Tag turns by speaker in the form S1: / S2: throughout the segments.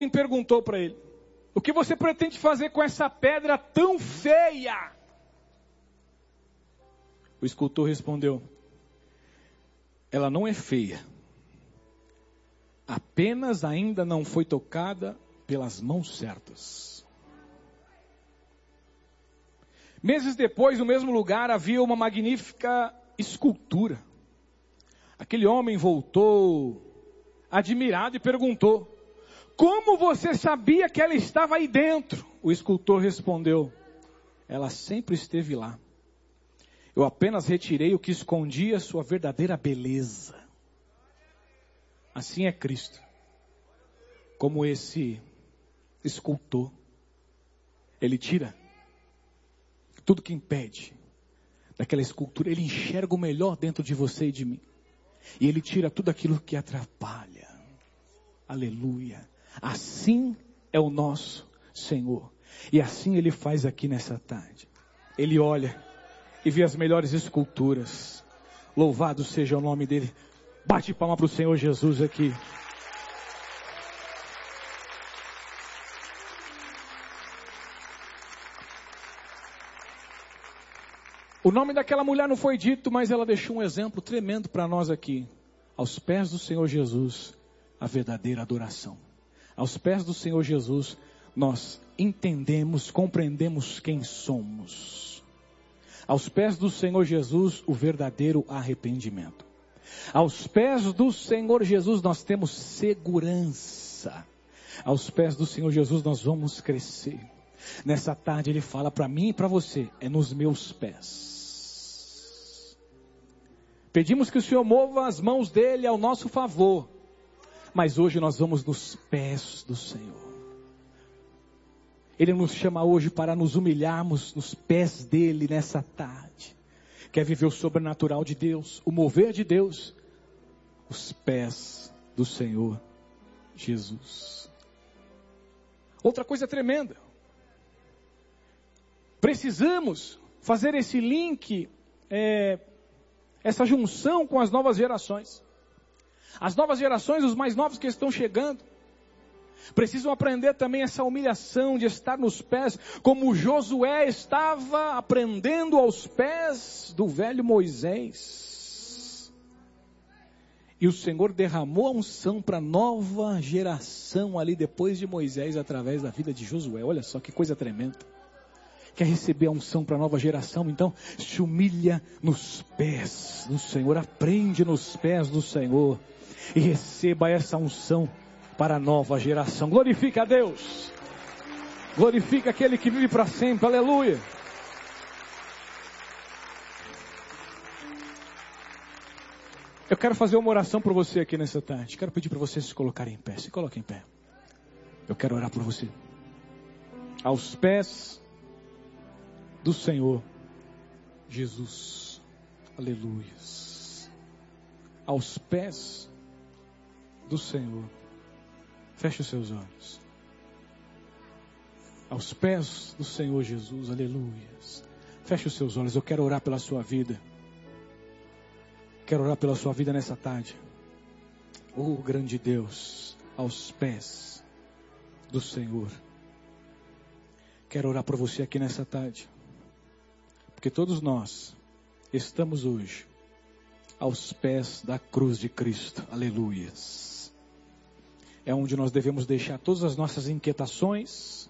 S1: perguntou para ele: o que você pretende fazer com essa pedra tão feia? O escultor respondeu: ela não é feia, apenas ainda não foi tocada pelas mãos certas. Meses depois, no mesmo lugar, havia uma magnífica escultura. Aquele homem voltou admirado e perguntou: como você sabia que ela estava aí dentro? O escultor respondeu: ela sempre esteve lá. Eu apenas retirei o que escondia sua verdadeira beleza. Assim é Cristo, como esse escultor. Ele tira tudo que impede daquela escultura. Ele enxerga o melhor dentro de você e de mim. E Ele tira tudo aquilo que atrapalha. Aleluia. Assim é o nosso Senhor. E assim Ele faz aqui nessa tarde. Ele olha e vê as melhores esculturas. Louvado seja o nome dEle. Bate palma para o Senhor Jesus aqui. O nome daquela mulher não foi dito, mas ela deixou um exemplo tremendo para nós aqui. Aos pés do Senhor Jesus, a verdadeira adoração. Aos pés do Senhor Jesus, nós entendemos, compreendemos quem somos. Aos pés do Senhor Jesus, o verdadeiro arrependimento. Aos pés do Senhor Jesus, nós temos segurança. Aos pés do Senhor Jesus, nós vamos crescer. Nessa tarde Ele fala para mim e para você: é nos meus pés. Pedimos que o Senhor mova as mãos dEle ao nosso favor. Mas hoje nós vamos nos pés do Senhor. Ele nos chama hoje para nos humilharmos nos pés dEle nessa tarde. Quer viver o sobrenatural de Deus, o mover de Deus? Os pés do Senhor Jesus. Outra coisa tremenda. Precisamos fazer esse link, essa junção com as novas gerações. As novas gerações, os mais novos que estão chegando, precisam aprender também essa humilhação de estar nos pés, como Josué estava aprendendo aos pés do velho Moisés. E o Senhor derramou a unção para a nova geração ali depois de Moisés, através da vida de Josué. Olha só que coisa tremenda. Quer receber a unção para a nova geração? Então se humilha nos pés do Senhor, aprende nos pés do Senhor e receba essa unção para a nova geração. Glorifica a Deus, glorifica aquele que vive para sempre, aleluia. Eu quero fazer uma oração por você aqui nessa tarde. Quero pedir para vocês se colocarem em pé. Se coloquem em pé. Eu quero orar por você. Aos pés do Senhor Jesus, aleluia. Aos pés do Senhor. Feche os seus olhos. Aos pés do Senhor Jesus, aleluia. Feche os seus olhos. Eu quero orar pela sua vida. Quero orar pela sua vida nessa tarde. Oh, grande Deus, aos pés do Senhor. Quero orar por você aqui nessa tarde. Porque todos nós estamos hoje aos pés da cruz de Cristo. Aleluias. É onde nós devemos deixar todas as nossas inquietações.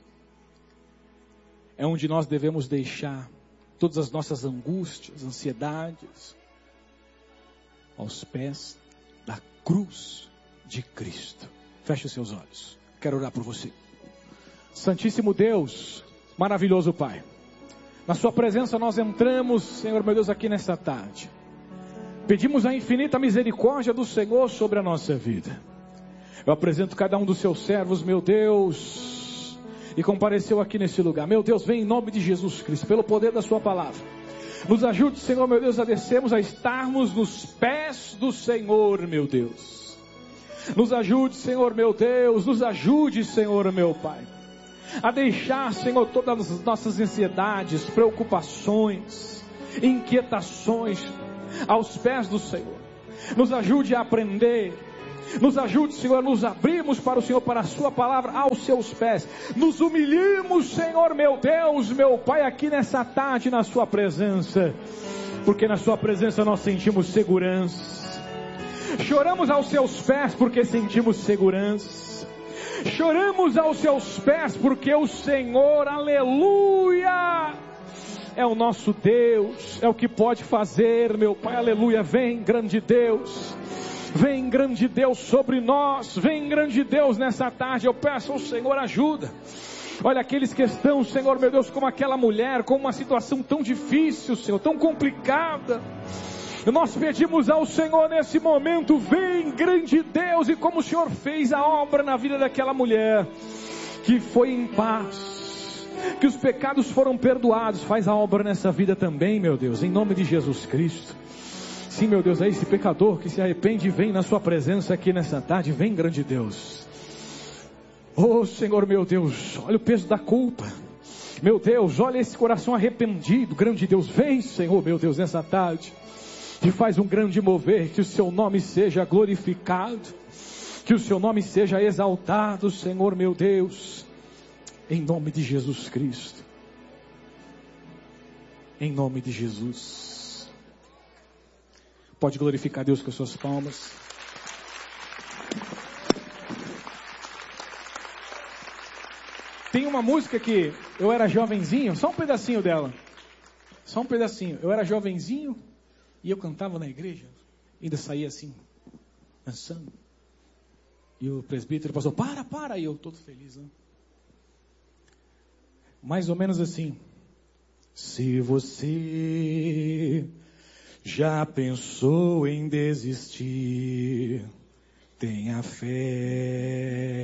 S1: É onde nós devemos deixar todas as nossas angústias, ansiedades. Aos pés da cruz de Cristo. Feche os seus olhos. Quero orar por você. Santíssimo Deus, maravilhoso Pai. Na sua presença nós entramos, Senhor meu Deus, aqui nesta tarde. Pedimos a infinita misericórdia do Senhor sobre a nossa vida. Eu apresento cada um dos seus servos, meu Deus, e compareceu aqui nesse lugar. Meu Deus, vem em nome de Jesus Cristo, pelo poder da sua palavra. Nos ajude, Senhor meu Deus, a descermos, a estarmos nos pés do Senhor, meu Deus. Nos ajude, Senhor meu Deus, nos ajude, Senhor meu Pai, a deixar, Senhor, todas as nossas ansiedades, preocupações, inquietações aos pés do Senhor. Nos ajude a aprender Nos ajude, Senhor, a nos abrirmos para o Senhor, para a sua palavra, aos seus pés. Nos humilhemos, Senhor, meu Deus, meu Pai, aqui nessa tarde, na sua presença. Porque na sua presença nós sentimos segurança. Choramos aos seus pés porque sentimos segurança. Choramos aos seus pés porque o Senhor, aleluia, é o nosso Deus, é o que pode fazer, meu Pai, aleluia. Vem, grande Deus. Vem, grande Deus, sobre nós. Vem, grande Deus, nessa tarde. Eu peço ao Senhor ajuda. Olha, aqueles que estão, Senhor, meu Deus, como aquela mulher, com uma situação tão difícil, Senhor, tão complicada. Nós pedimos ao Senhor nesse momento, vem, grande Deus, e como o Senhor fez a obra na vida daquela mulher, que foi em paz, que os pecados foram perdoados, faz a obra nessa vida também, meu Deus, em nome de Jesus Cristo. Sim, meu Deus, é esse pecador que se arrepende e vem na sua presença aqui nessa tarde. Vem, grande Deus. Oh, Senhor, meu Deus, olha o peso da culpa. Meu Deus, olha esse coração arrependido. Grande Deus, vem, Senhor, meu Deus, nessa tarde. E faz um grande mover, que o seu nome seja glorificado. Que o seu nome seja exaltado, Senhor, meu Deus. Em nome de Jesus Cristo. Em nome de Jesus. Pode glorificar Deus com as suas palmas. Tem uma música que eu era jovenzinho, só um pedacinho dela. Só um pedacinho. Eu era jovenzinho e eu cantava na igreja. Ainda saía assim, dançando. E o presbítero passou, para. E eu todo feliz, né? Mais ou menos assim. Se você já pensou em desistir, tenha fé.